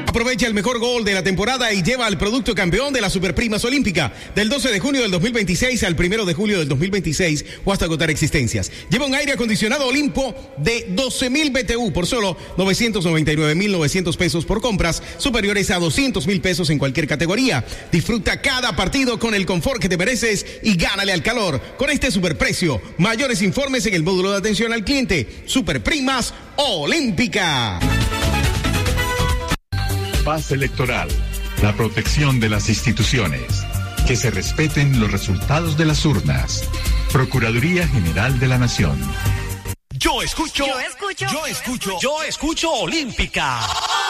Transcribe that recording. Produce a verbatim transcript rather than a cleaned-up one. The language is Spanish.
Aprovecha el mejor gol de la temporada y lleva al producto campeón de la Superprimas Olímpica del doce de junio del dos mil veintiséis al primero de julio del dos mil veintiséis o hasta agotar existencias. Lleva un aire acondicionado Olimpo de doce mil B T U por solo novecientos noventa y nueve mil novecientos pesos por compras superiores a doscientos mil pesos en cualquier categoría. Disfruta cada partido con el confort que te mereces y gánale al calor con este superprecio. Mayores informes en el módulo de atención al cliente. Superprimas Olímpica. Paz electoral, la protección de las instituciones, que se respeten los resultados de las urnas. Procuraduría General de la Nación. Yo escucho, yo escucho, yo escucho, yo escucho Olímpica.